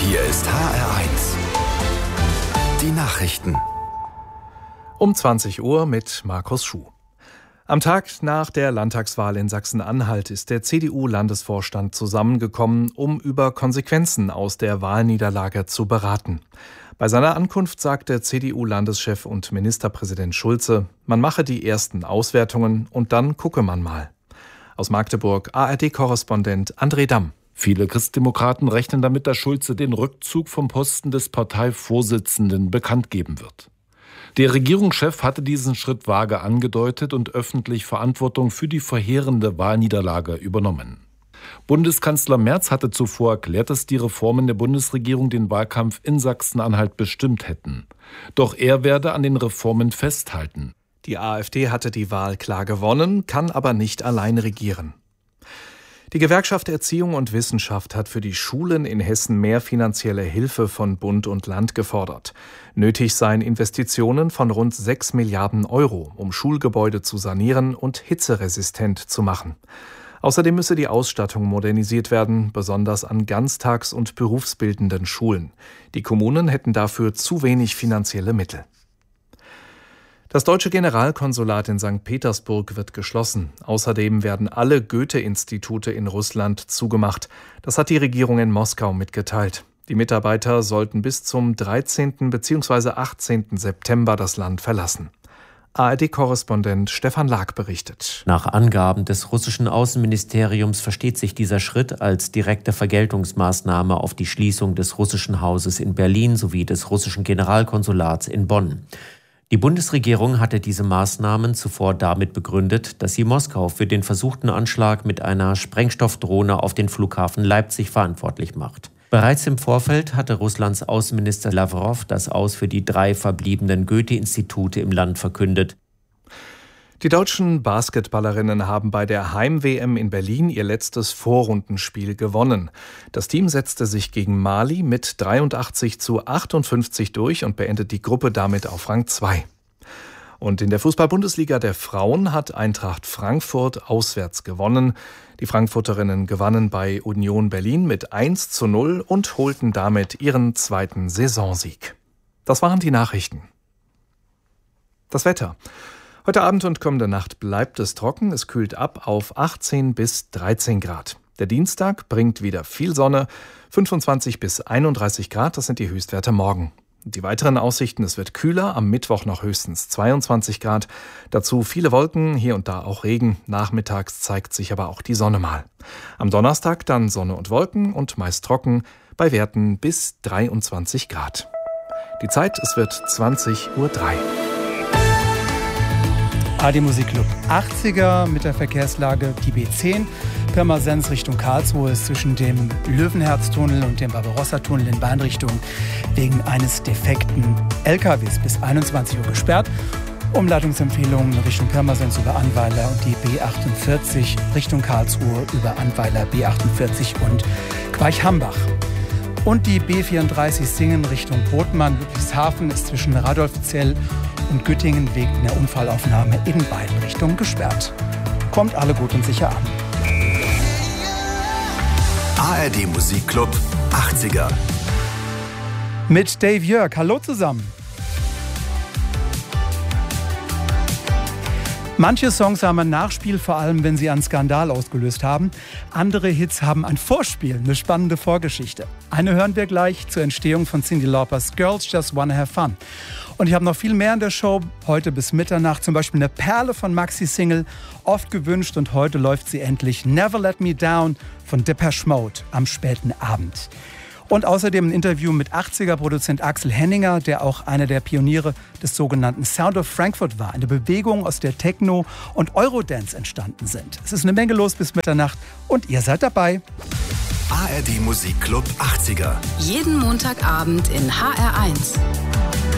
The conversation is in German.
Hier ist HR1. Die Nachrichten. Um 20 Uhr mit Markus Schuh. Am Tag nach der Landtagswahl in Sachsen-Anhalt ist der CDU-Landesvorstand zusammengekommen, um über Konsequenzen aus der Wahlniederlage zu beraten. Bei seiner Ankunft sagte CDU-Landeschef und Ministerpräsident Schulze, man mache die ersten Auswertungen und dann gucke man mal. Aus Magdeburg ARD-Korrespondent André Damm. Viele Christdemokraten rechnen damit, dass Schulze den Rückzug vom Posten des Parteivorsitzenden bekannt geben wird. Der Regierungschef hatte diesen Schritt vage angedeutet und öffentlich Verantwortung für die verheerende Wahlniederlage übernommen. Bundeskanzler Merz hatte zuvor erklärt, dass die Reformen der Bundesregierung den Wahlkampf in Sachsen-Anhalt bestimmt hätten. Doch er werde an den Reformen festhalten. Die AfD hatte die Wahl klar gewonnen, kann aber nicht allein regieren. Die Gewerkschaft Erziehung und Wissenschaft hat für die Schulen in Hessen mehr finanzielle Hilfe von Bund und Land gefordert. Nötig seien Investitionen von rund 6 Milliarden Euro, um Schulgebäude zu sanieren und hitzeresistent zu machen. Außerdem müsse die Ausstattung modernisiert werden, besonders an ganztags- und berufsbildenden Schulen. Die Kommunen hätten dafür zu wenig finanzielle Mittel. Das deutsche Generalkonsulat in St. Petersburg wird geschlossen. Außerdem werden alle Goethe-Institute in Russland zugemacht. Das hat die Regierung in Moskau mitgeteilt. Die Mitarbeiter sollten bis zum 13. bzw. 18. September das Land verlassen. ARD-Korrespondent Stefan Lag berichtet. Nach Angaben des russischen Außenministeriums versteht sich dieser Schritt als direkte Vergeltungsmaßnahme auf die Schließung des russischen Hauses in Berlin sowie des russischen Generalkonsulats in Bonn. Die Bundesregierung hatte diese Maßnahmen zuvor damit begründet, dass sie Moskau für den versuchten Anschlag mit einer Sprengstoffdrohne auf den Flughafen Leipzig verantwortlich macht. Bereits im Vorfeld hatte Russlands Außenminister Lavrov das Aus für die 3 verbliebenen Goethe-Institute im Land verkündet. Die deutschen Basketballerinnen haben bei der Heim-WM in Berlin ihr letztes Vorrundenspiel gewonnen. Das Team setzte sich gegen Mali mit 83:58 durch und beendet die Gruppe damit auf Rang 2. Und in der Fußball-Bundesliga der Frauen hat Eintracht Frankfurt auswärts gewonnen. Die Frankfurterinnen gewannen bei Union Berlin mit 1:0 und holten damit ihren 2. Saisonsieg. Das waren die Nachrichten. Das Wetter. Heute Abend und kommende Nacht bleibt es trocken. Es kühlt ab auf 18 bis 13 Grad. Der Dienstag bringt wieder viel Sonne. 25 bis 31 Grad, das sind die Höchstwerte morgen. Die weiteren Aussichten, es wird kühler, am Mittwoch noch höchstens 22 Grad. Dazu viele Wolken, hier und da auch Regen. Nachmittags zeigt sich aber auch die Sonne mal. Am Donnerstag dann Sonne und Wolken und meist trocken, bei Werten bis 23 Grad. Die Zeit, es wird 20:03 Uhr. ARD Musikclub 80er mit der Verkehrslage die B10. Pirmasens Richtung Karlsruhe ist zwischen dem Löwenherztunnel und dem Barbarossa-Tunnel in Bahnrichtung wegen eines defekten LKWs bis 21 Uhr gesperrt. Umleitungsempfehlungen Richtung Pirmasens über Annweiler und die B48 Richtung Karlsruhe über Annweiler, B48 und Queichhambach. Und die B34 Singen Richtung Botmann, Ludwigshafen ist zwischen Radolfzell und Güttingen wegen der Unfallaufnahme in beiden Richtungen gesperrt. Kommt alle gut und sicher an. ARD Musikclub 80er. Mit Dave Jörg. Hallo zusammen. Manche Songs haben ein Nachspiel, vor allem wenn sie einen Skandal ausgelöst haben. Andere Hits haben ein Vorspiel, eine spannende Vorgeschichte. Eine hören wir gleich zur Entstehung von Cyndi Laupers Girls Just Wanna Have Fun. Und ich habe noch viel mehr in der Show, heute bis Mitternacht. Zum Beispiel eine Perle von Maxi-Single, oft gewünscht und heute läuft sie endlich. Never Let Me Down von Depeche Mode am späten Abend. Und außerdem ein Interview mit 80er-Produzent Axel Henninger, der auch einer der Pioniere des sogenannten Sound of Frankfurt war. Eine Bewegung, aus der Techno und Eurodance entstanden sind. Es ist eine Menge los bis Mitternacht und ihr seid dabei. ARD Musikclub 80er. Jeden Montagabend in HR1.